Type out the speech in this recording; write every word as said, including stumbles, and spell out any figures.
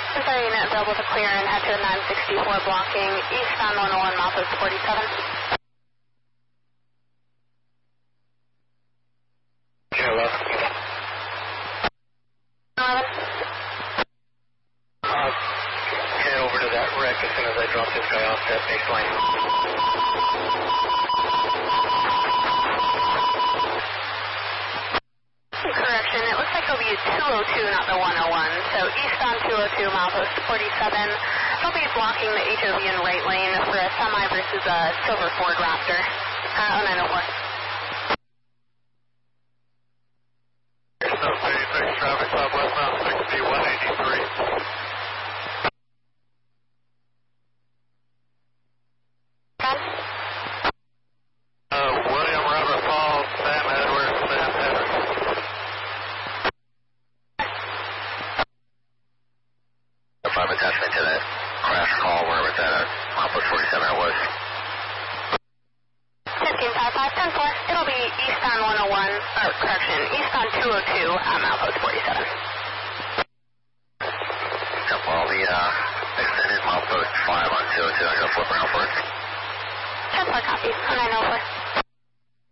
Sorry, unit available to clear and head to the nine sixty-four blocking eastbound one oh one, milepost forty-seven. Hello. eleven. Uh, head over to that wreck as soon as I drop this guy off that baseline. Correction, it looks like it'll be two oh two, not the one oh one. So eastbound two oh two, milepost forty-seven. It'll be blocking the H O V in right lane for a semi versus a silver Ford Raptor. Uh, oh nine oh four. South thirty-six, traffic southwestbound sixty-one eighty-three. Uh, William River Falls, Sam Edwards, Sam Edwards. If I'm attachment to that crash call, wherever it's at, uh, milepost forty-seven I was. fifteen five five, ten four. It'll be eastbound one oh one, or correction, eastbound two oh two, uh, milepost forty-seven. Jump all the uh, extended milepost five on two oh two, I'm going to flip around for it. ten four, copy, oh nine oh four.